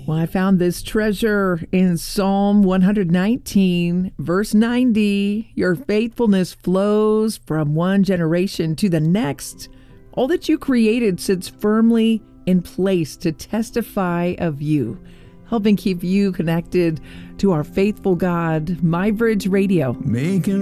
Well, I found this treasure in Psalm 119, verse 90. Your faithfulness flows from one generation to the next. All that you created sits firmly in place to testify of you, helping keep you connected to our faithful God. My Bridge Radio.